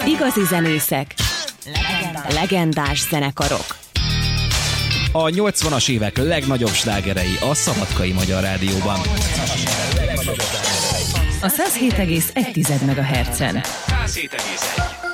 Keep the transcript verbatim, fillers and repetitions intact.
Igazi zenészek, legendás zenekarok. A nyolcvanas évek legnagyobb slágerei a Szabadkai Magyar Rádióban. A száz hét egész egy MHz-en. száz hét egész egy